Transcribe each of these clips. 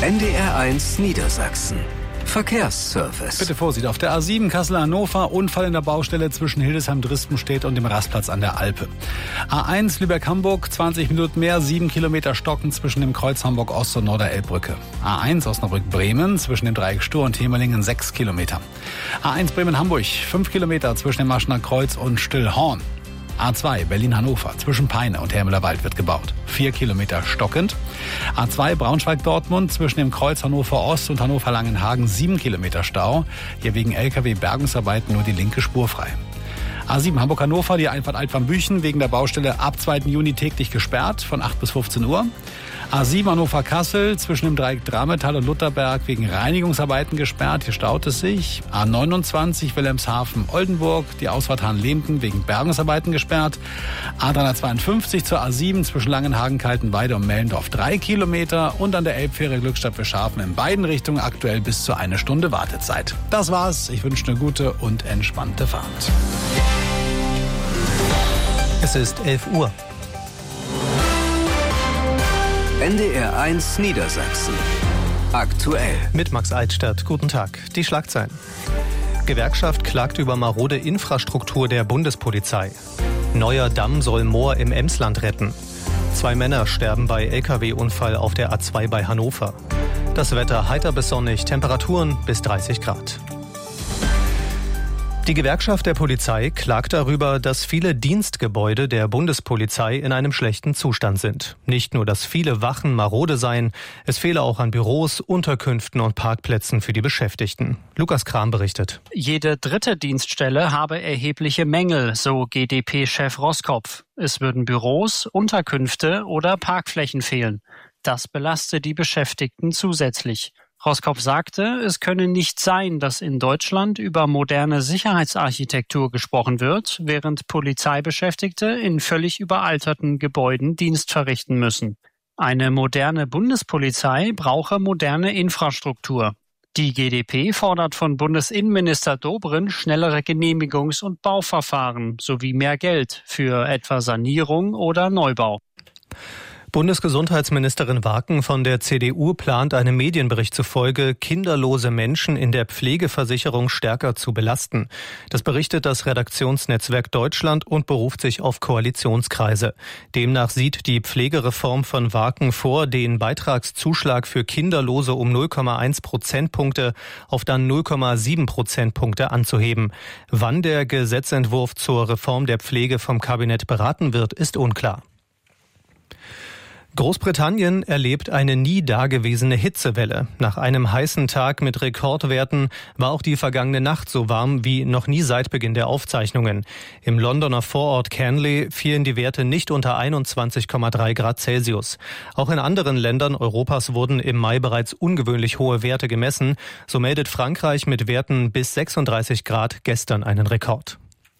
NDR1 Niedersachsen. Verkehrsservice. Bitte Vorsicht, auf der A7 Kassel-Hannover, Unfall in der Baustelle zwischen Hildesheim-Drispenstedt und dem Rastplatz an der Alpe. A1 Lübeck-Hamburg, 20 Minuten mehr, 7 Kilometer Stocken zwischen dem Kreuz Hamburg-Ost und Norderelbbrücke. A1 Osnabrück-Bremen, zwischen dem Dreieck Stur und Hemelingen 6 Kilometer. A1 Bremen-Hamburg, 5 Kilometer zwischen dem Maschener Kreuz und Stillhorn. A2 Berlin-Hannover, zwischen Peine und Hermeler Wald wird gebaut. 4 Kilometer stockend. A2 Braunschweig-Dortmund, zwischen dem Kreuz Hannover-Ost und Hannover-Langenhagen 7 Kilometer Stau. Hier wegen LKW-Bergungsarbeiten nur die linke Spur frei. A7 Hamburg-Hannover, die Einfahrt Altwarmbüchen, wegen der Baustelle ab 2. Juni täglich gesperrt, von 8 bis 15 Uhr. A7 Hannover-Kassel, zwischen dem Dreieck Drametal und Lutherberg wegen Reinigungsarbeiten gesperrt, hier staut es sich. A29 Wilhelmshaven-Oldenburg, die Ausfahrt Hahn-Lehmten wegen Bergungsarbeiten gesperrt. A352 zur A7 zwischen Langenhagen-Kaltenweide und Mellendorf 3 Kilometer und an der Elbfähre Glückstadt-Wilshafen in beiden Richtungen aktuell bis zu 1 Stunde Wartezeit. Das war's, ich wünsche eine gute und entspannte Fahrt. Es ist 11 Uhr. NDR1 Niedersachsen. Aktuell. Mit Max Eitstadt. Guten Tag. Die Schlagzeilen. Gewerkschaft klagt über marode Infrastruktur der Bundespolizei. Neuer Damm soll Moor im Emsland retten. 2 Männer sterben bei LKW-Unfall auf der A2 bei Hannover. Das Wetter heiter bis sonnig, Temperaturen bis 30 Grad. Die Gewerkschaft der Polizei klagt darüber, dass viele Dienstgebäude der Bundespolizei in einem schlechten Zustand sind. Nicht nur, dass viele Wachen marode seien, es fehle auch an Büros, Unterkünften und Parkplätzen für die Beschäftigten. Lukas Kram berichtet. Jede dritte Dienststelle habe erhebliche Mängel, so GdP-Chef Roskopf. Es würden Büros, Unterkünfte oder Parkflächen fehlen. Das belaste die Beschäftigten zusätzlich. Roskopf sagte, es könne nicht sein, dass in Deutschland über moderne Sicherheitsarchitektur gesprochen wird, während Polizeibeschäftigte in völlig überalterten Gebäuden Dienst verrichten müssen. Eine moderne Bundespolizei brauche moderne Infrastruktur. Die GdP fordert von Bundesinnenminister Dobrindt schnellere Genehmigungs- und Bauverfahren sowie mehr Geld für etwa Sanierung oder Neubau. Bundesgesundheitsministerin Waken von der CDU plant einem Medienbericht zufolge, kinderlose Menschen in der Pflegeversicherung stärker zu belasten. Das berichtet das Redaktionsnetzwerk Deutschland und beruft sich auf Koalitionskreise. Demnach sieht die Pflegereform von Waken vor, den Beitragszuschlag für Kinderlose um 0,1 Prozentpunkte auf dann 0,7 Prozentpunkte anzuheben. Wann der Gesetzentwurf zur Reform der Pflege vom Kabinett beraten wird, ist unklar. Großbritannien erlebt eine nie dagewesene Hitzewelle. Nach einem heißen Tag mit Rekordwerten war auch die vergangene Nacht so warm wie noch nie seit Beginn der Aufzeichnungen. Im Londoner Vorort Canley fielen die Werte nicht unter 21,3 Grad Celsius. Auch in anderen Ländern Europas wurden im Mai bereits ungewöhnlich hohe Werte gemessen. So meldet Frankreich mit Werten bis 36 Grad gestern einen Rekord.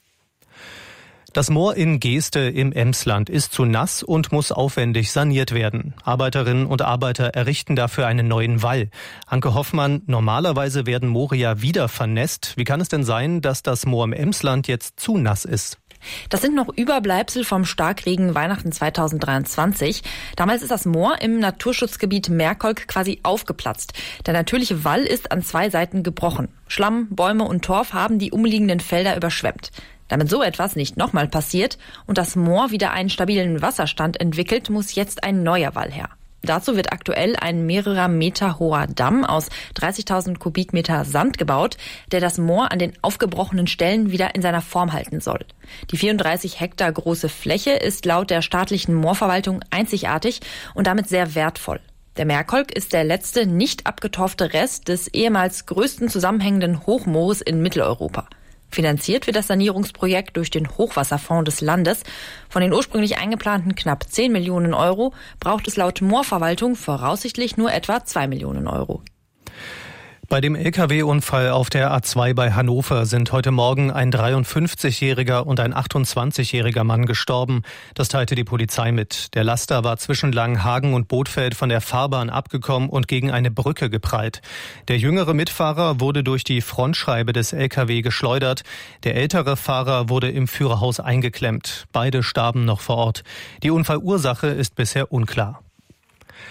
Das Moor in Geeste im Emsland ist zu nass und muss aufwendig saniert werden. Arbeiterinnen und Arbeiter errichten dafür einen neuen Wall. Anke Hoffmann, normalerweise werden Moore ja wieder vernässt. Wie kann es denn sein, dass das Moor im Emsland jetzt zu nass ist? Das sind noch Überbleibsel vom Starkregen Weihnachten 2023. Damals ist das Moor im Naturschutzgebiet Merkolk quasi aufgeplatzt. Der natürliche Wall ist an 2 Seiten gebrochen. Schlamm, Bäume und Torf haben die umliegenden Felder überschwemmt. Damit so etwas nicht nochmal passiert und das Moor wieder einen stabilen Wasserstand entwickelt, muss jetzt ein neuer Wall her. Dazu wird aktuell ein mehrere Meter hoher Damm aus 30.000 Kubikmeter Sand gebaut, der das Moor an den aufgebrochenen Stellen wieder in seiner Form halten soll. Die 34 Hektar große Fläche ist laut der staatlichen Moorverwaltung einzigartig und damit sehr wertvoll. Der Merkolk ist der letzte nicht abgetorfte Rest des ehemals größten zusammenhängenden Hochmoores in Mitteleuropa. Finanziert wird das Sanierungsprojekt durch den Hochwasserfonds des Landes. Von den ursprünglich eingeplanten knapp 10 Millionen Euro braucht es laut Moorverwaltung voraussichtlich nur etwa 2 Millionen Euro. Bei dem LKW-Unfall auf der A2 bei Hannover sind heute Morgen ein 53-jähriger und ein 28-jähriger Mann gestorben. Das teilte die Polizei mit. Der Laster war zwischen Langenhagen und Bothfeld von der Fahrbahn abgekommen und gegen eine Brücke geprallt. Der jüngere Mitfahrer wurde durch die Frontscheibe des LKW geschleudert. Der ältere Fahrer wurde im Führerhaus eingeklemmt. Beide starben noch vor Ort. Die Unfallursache ist bisher unklar.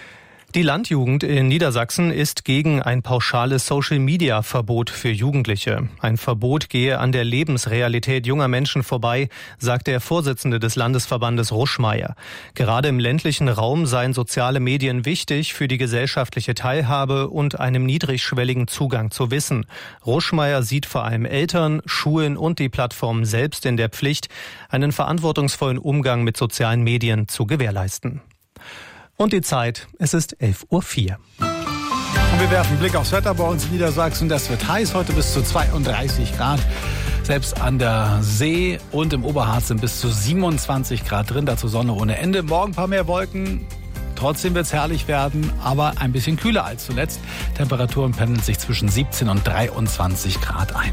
Die Landjugend in Niedersachsen ist gegen ein pauschales Social-Media-Verbot für Jugendliche. Ein Verbot gehe an der Lebensrealität junger Menschen vorbei, sagt der Vorsitzende des Landesverbandes Ruschmeier. Gerade im ländlichen Raum seien soziale Medien wichtig für die gesellschaftliche Teilhabe und einem niedrigschwelligen Zugang zu Wissen. Ruschmeier sieht vor allem Eltern, Schulen und die Plattformen selbst in der Pflicht, einen verantwortungsvollen Umgang mit sozialen Medien zu gewährleisten. Und die Zeit, es ist 11:04 Uhr. Und wir werfen einen Blick aufs Wetter bei uns in Niedersachsen. Das wird heiß, heute bis zu 32 Grad. Selbst an der See und im Oberharz sind bis zu 27 Grad drin. Dazu Sonne ohne Ende. Morgen ein paar mehr Wolken. Trotzdem wird es herrlich werden, aber ein bisschen kühler als zuletzt. Temperaturen pendeln sich zwischen 17 und 23 Grad ein.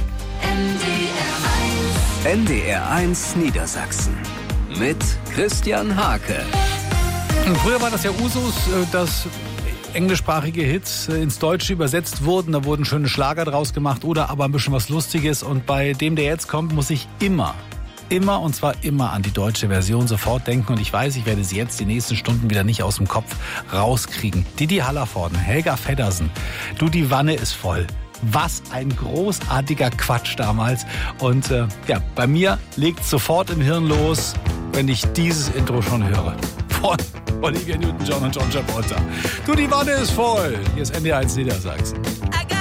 NDR1 Niedersachsen mit Christian Hake. Früher war das ja Usus, dass englischsprachige Hits ins Deutsche übersetzt wurden. Da wurden schöne Schlager draus gemacht oder aber ein bisschen was Lustiges. Und bei dem, der jetzt kommt, muss ich immer und zwar immer an die deutsche Version sofort denken. Und ich weiß, ich werde sie jetzt die nächsten Stunden wieder nicht aus dem Kopf rauskriegen. Didi Hallervorden, Helga Feddersen, Du, die Wanne ist voll. Was ein großartiger Quatsch damals. Und bei mir legt sofort im Hirn los, wenn ich dieses Intro schon höre. Von Olivia Newton-John und John Travolta. Du, die Wanne ist voll. Hier ist NDR1 Niedersachsen.